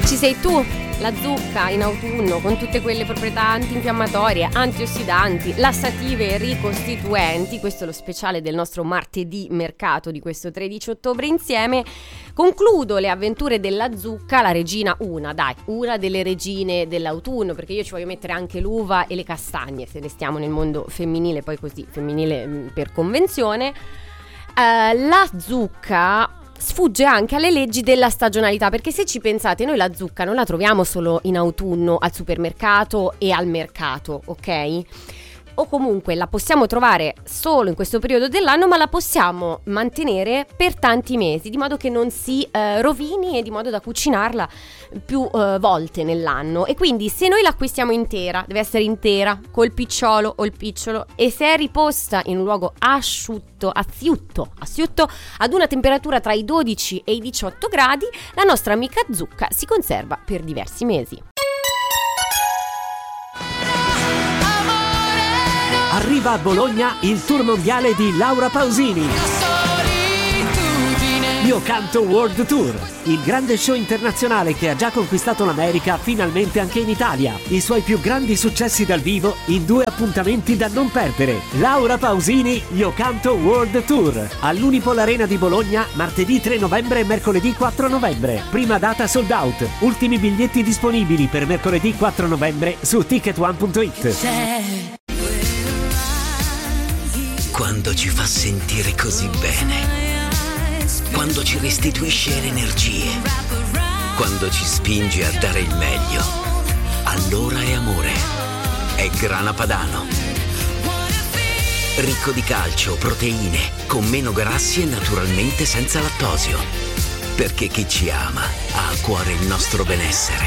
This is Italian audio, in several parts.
Ci sei tu, la zucca in autunno, con tutte quelle proprietà antinfiammatorie, antiossidanti, lassative e ricostituenti. Questo è lo speciale del nostro martedì mercato di questo 13 ottobre insieme. Concludo le avventure della zucca, la regina una delle regine dell'autunno, perché io ci voglio mettere anche l'uva e le castagne, se ne stiamo nel mondo femminile, poi così, femminile per convenzione. La zucca sfugge anche alle leggi della stagionalità, perché se ci pensate, noi la zucca non la troviamo solo in autunno al supermercato e al mercato, ok? O comunque la possiamo trovare solo in questo periodo dell'anno, ma la possiamo mantenere per tanti mesi, di modo che non si rovini e di modo da cucinarla più volte nell'anno. E quindi se noi l'acquistiamo intera, deve essere intera, col picciolo o il picciolo, e se è riposta in un luogo asciutto, ad una temperatura tra i 12 e i 18 gradi, la nostra amica zucca si conserva per diversi mesi. Arriva a Bologna il tour mondiale di Laura Pausini. Io canto World Tour, il grande show internazionale che ha già conquistato l'America, finalmente anche in Italia. I suoi più grandi successi dal vivo in 2 appuntamenti da non perdere. Laura Pausini, Io canto World Tour, all'Unipol Arena di Bologna, martedì 3 novembre e mercoledì 4 novembre. Prima data sold out, ultimi biglietti disponibili per mercoledì 4 novembre su ticketone.it. Quando ci fa sentire così bene, quando ci restituisce le energie, quando ci spinge a dare il meglio, allora è amore. È Grana Padano. Ricco di calcio, proteine, con meno grassi e naturalmente senza lattosio. Perché chi ci ama ha a cuore il nostro benessere.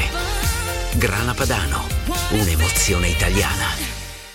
Grana Padano, un'emozione italiana.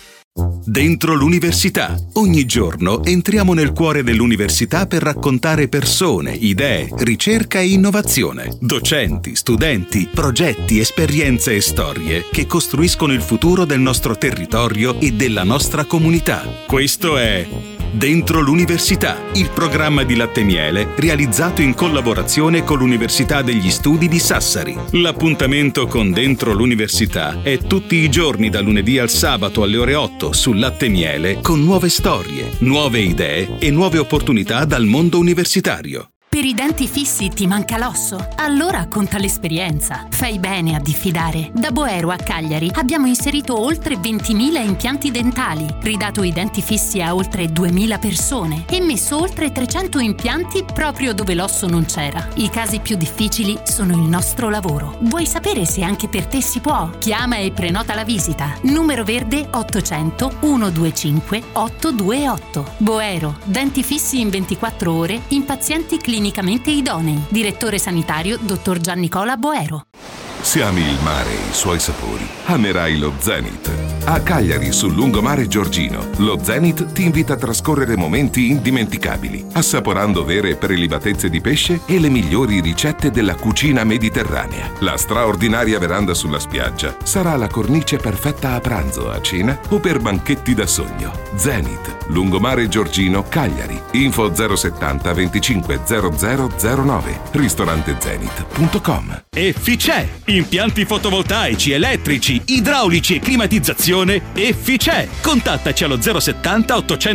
Dentro l'università. Ogni giorno entriamo nel cuore dell'università per raccontare persone, idee, ricerca e innovazione. Docenti, studenti, progetti, esperienze e storie che costruiscono il futuro del nostro territorio e della nostra comunità. Questo è Dentro l'università, il programma di Latte Miele realizzato in collaborazione con l'Università degli Studi di Sassari. L'appuntamento con Dentro l'università è tutti i giorni da lunedì al sabato alle ore 8 su Latte Miele, con nuove storie, nuove idee e nuove opportunità dal mondo universitario. Per i denti fissi ti manca l'osso? Allora conta l'esperienza. Fai bene a diffidare. Da Boero a Cagliari abbiamo inserito oltre 20.000 impianti dentali, ridato i denti fissi a oltre 2.000 persone e messo oltre 300 impianti proprio dove l'osso non c'era. I casi più difficili sono il nostro lavoro. Vuoi sapere se anche per te si può? Chiama e prenota la visita. Numero verde 800 125 828. Boero, denti fissi in 24 ore in pazienti clinicamente idonei. Direttore sanitario dottor Giannicola Boero. Se ami il mare e i suoi sapori, amerai lo Zenith. A Cagliari, sul lungomare Giorgino, lo Zenith ti invita a trascorrere momenti indimenticabili, assaporando vere prelibatezze di pesce e le migliori ricette della cucina mediterranea. La straordinaria veranda sulla spiaggia sarà la cornice perfetta a pranzo, a cena o per banchetti da sogno. Zenith, lungomare Giorgino, Cagliari. Info 070 25 0009. ristorantezenith.com. Efficè! Impianti fotovoltaici, elettrici, idraulici e climatizzazione Efficè. Contattaci allo 070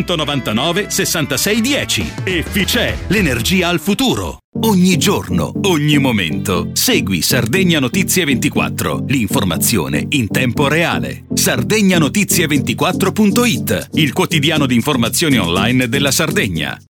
899 6610. Efficè, l'energia al futuro. Ogni giorno, ogni momento. Segui Sardegna Notizie 24, l'informazione in tempo reale. Sardegnanotizie24.it, il quotidiano di informazioni online della Sardegna.